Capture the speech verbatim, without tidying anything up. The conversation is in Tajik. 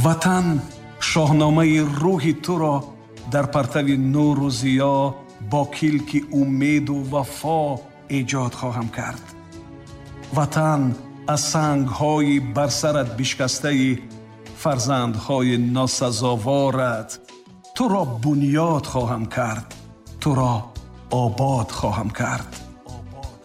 ватан шоҳномаи рӯҳи туро дар партави нуру зиё бо килки умеду вафо эҷод хоҳам кард. ватан аз сангҳои бар сарат бишкастаи фарзандҳои носазоворат туро бунёд хоҳам кард, туро обод хоҳам кард.